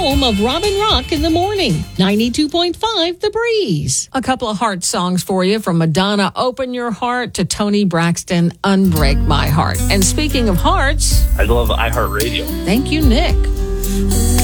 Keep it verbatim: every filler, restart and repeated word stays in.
home of Robin Rock in the morning. ninety-two point five The Breeze. A couple of heart songs for you, from Madonna, Open Your Heart, to Tony Braxton, Unbreak My Heart. And speaking of hearts, I love iHeartRadio. thank you, Nick.